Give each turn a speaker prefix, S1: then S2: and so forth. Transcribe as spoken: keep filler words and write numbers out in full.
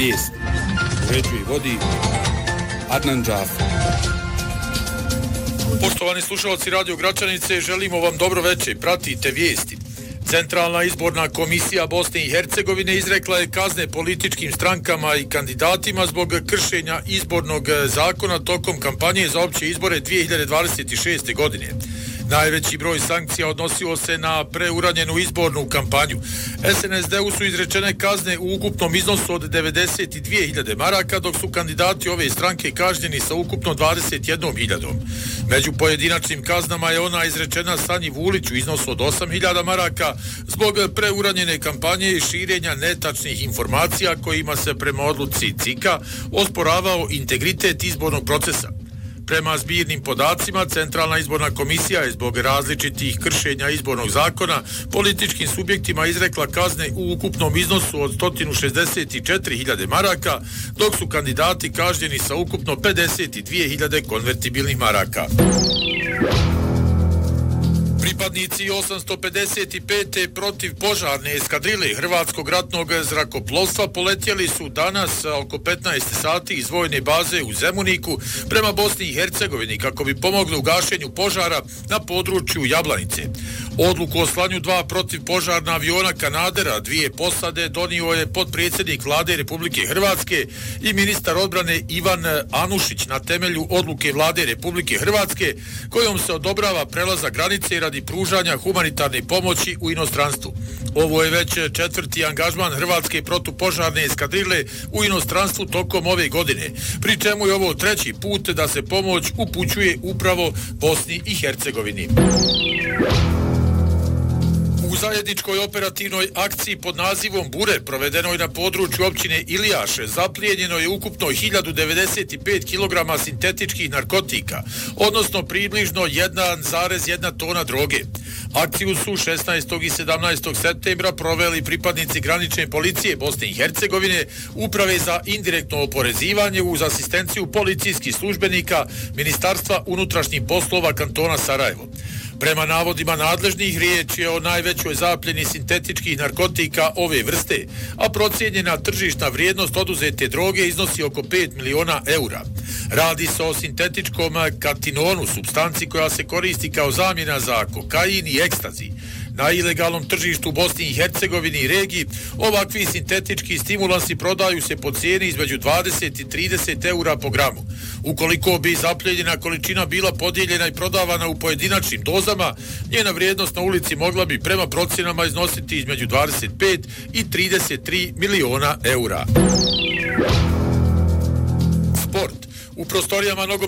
S1: Vijest. Uređuje i vodi Adnan Džafer.
S2: Poštovani slušalci Radio Gračanice, želimo vam dobro večer. Pratite vijesti. Centralna izborna komisija Bosne i Hercegovine izrekla je kazne političkim strankama i kandidatima zbog kršenja izbornog zakona tokom kampanje za opće izbore dvije hiljade dvadeset šeste. godine. Najveći broj sankcija odnosio se na preuranjenu izbornu kampanju. S N S D-u su izrečene kazne u ukupnom iznosu od devedeset dvije hiljade maraka, dok su kandidati ove stranke kažnjeni sa ukupno dvadeset jednom hiljadom. Među pojedinačnim kaznama je ona izrečena Sanji Vuliću u iznosu od osam hiljada maraka zbog preuranjene kampanje i širenja netačnih informacija kojima se prema odluci C I K-a osporavao integritet izbornog procesa. Prema zbirnim podacima, Centralna izborna komisija je zbog različitih kršenja izbornog zakona političkim subjektima izrekla kazne u ukupnom iznosu od sto šezdeset četiri hiljade maraka, dok su kandidati kažnjeni sa ukupno pedeset dvije hiljade konvertibilnih maraka. Pripadnici osamsto pedeset pete protivpožarne eskadrile Hrvatskog ratnog zrakoplovstva poletjeli su danas oko petnaest sati iz vojne baze u Zemuniku prema Bosni i Hercegovini kako bi pomogli u gašenju požara na području Jablanice. Odluku o slanju dva protivpožarna aviona Kanadera, dvije posade, donio je potpredsjednik Vlade Republike Hrvatske i ministar odbrane Ivan Anušić na temelju odluke Vlade Republike Hrvatske kojom se odobrava prelazak granice radi pružanja humanitarne pomoći u inostranstvu. Ovo je već četvrti angažman Hrvatske protupožarne eskadrile u inostranstvu tokom ove godine, pri čemu je ovo treći put da se pomoć upućuje upravo Bosni i Hercegovini. U zajedničkoj operativnoj akciji pod nazivom Bure, provedenoj na području općine Ilijaše, zaplijenjeno je ukupno hiljadu devedeset pet kilograma sintetičkih narkotika, odnosno približno jedna zarez jedna tona droge. Akciju su šesnaestog i sedamnaestog septembra proveli pripadnici granične policije Bosne i Hercegovine, Uprave za indirektno oporezivanje uz asistenciju policijskih službenika Ministarstva unutrašnjih poslova kantona Sarajevo. Prema navodima nadležnih, riječ je o najvećoj zapljeni sintetičkih narkotika ove vrste, a procijenjena tržišna vrijednost oduzete droge iznosi oko pet miliona eura. Radi se o sintetičkom katinonu, supstanci koja se koristi kao zamjena za kokain i ekstazi. Na ilegalnom tržištu u Bosni i Hercegovini i regiji ovakvi sintetički stimulansi prodaju se po cijeni između dvadeset i trideset eura po gramu. Ukoliko bi zapljenjena količina bila podijeljena i prodavana u pojedinačnim dozama, njena vrijednost na ulici mogla bi prema procjenama iznositi između dvadeset pet i trideset tri miliona eura. Sport. U prostorijama nogometnog